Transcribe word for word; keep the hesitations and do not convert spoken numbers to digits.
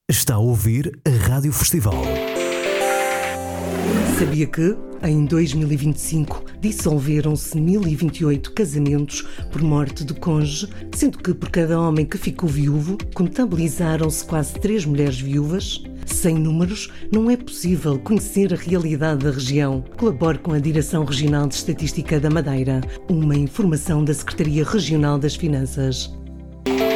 Está a ouvir a Rádio Festival. Sabia que, em dois mil e vinte e cinco, dissolveram-se mil e vinte e oito casamentos por morte do cônjuge, sendo que por cada homem que ficou viúvo, contabilizaram-se quase três mulheres viúvas? Sem números, não é possível conhecer a realidade da região. Colabore com a Direção Regional de Estatística da Madeira, uma informação da Secretaria Regional das Finanças.